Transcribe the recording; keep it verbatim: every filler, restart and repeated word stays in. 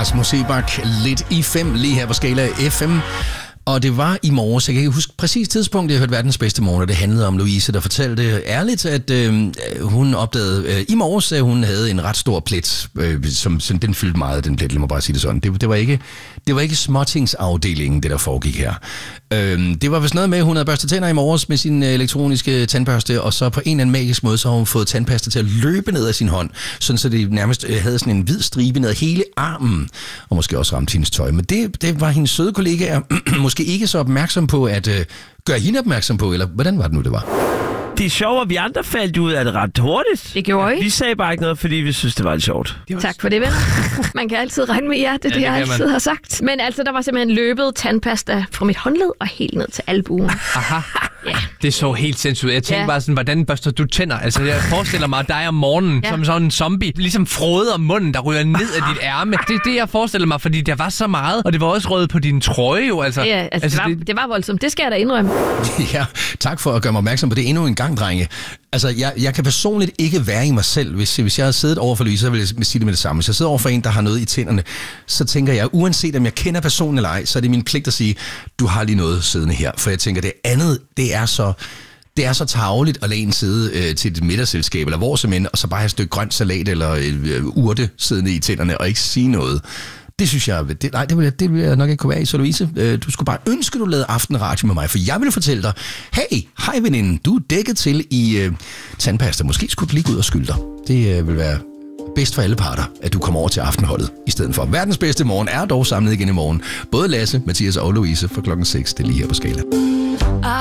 Rasmus Sebak, lidt i fem, lige her på Skala F M. Og det var i morges, jeg kan ikke huske præcis tidspunkt, jeg hørte verdens bedste morgen, og det handlede om Louise, der fortalte ærligt, at øh, hun opdagede øh, i morges, at hun havde en ret stor plet, øh, som, som den fyldte meget, den plet, lad mig bare sige det sådan. Det, det var ikke, det var ikke småtingsafdelingen, det der foregik her. Øh, det var vist noget med, at hun havde børstet tænder i morges med sin elektroniske tandbørste, og så på en eller anden magisk måde, så har hun fået tandpasta til at løbe ned af sin hånd, sådan så det nærmest øh, havde sådan en hvid stribe ned af hele armen, og måske også ramte hendes tøj. Men det, det var hendes søde kollegaer måske ikke så opmærksom på at øh, gøre hende opmærksom på, eller hvordan var det nu, det var? Det er sjovt, at vi andre faldt ud af det ret hurtigt. Det gjorde I. Vi sagde bare ikke noget, fordi vi synes, det var lidt sjovt. Var... Tak for det, venner. Man kan altid regne med jer, det er ja, det, jeg altid man. har sagt. Men altså, der var simpelthen løbet tandpasta fra mit håndled og helt ned til albuen. Aha. Ja. Det så helt sindssygt ud. Jeg tænkte ja. bare sådan, hvordan børster du tænder? Altså, jeg forestiller mig dig om morgenen, ja. som sådan en zombie, ligesom froder munden, der ryger ned af dit ærme. Det er det, jeg forestiller mig, fordi der var så meget, og det var også røget på din trøje jo. Altså, ja, altså, altså det, var, det... det var voldsomt. Det skal jeg da indrømme. Ja, tak for at gøre mig opmærksom på det endnu en gang, drenge. Altså, jeg, jeg kan personligt ikke være i mig selv. Hvis, hvis jeg havde siddet over for Louise, så ville jeg sige det med det samme. Hvis jeg sidder over for en, der har noget i tænderne, så tænker jeg, uanset om jeg kender personen eller ej, så er det min pligt at sige, du har lige noget siddende her. For jeg tænker, det andet, det er så... Det er så tarveligt at lade en sidde øh, til et middagsselskab eller hvor som end, og så bare have et stykke grønt salat eller øh, urte siddende i tænderne og ikke sige noget. Det synes jeg, det, nej, det vil, jeg, det vil jeg nok ikke kunne være i. Så Louise, øh, du skulle bare ønske, du lavede aftenradio med mig, for jeg ville fortælle dig, hey, hej veninde, du er dækket til i øh, tandpasta. Måske skulle du lige gå ud og skylde dig. Det øh, vil være bedst for alle parter, at du kommer over til aftenholdet i stedet for. Verdens bedste morgen er dog samlet igen i morgen. Både Lasse, Mathias og Louise fra klokken seks. Det er lige her på Skala.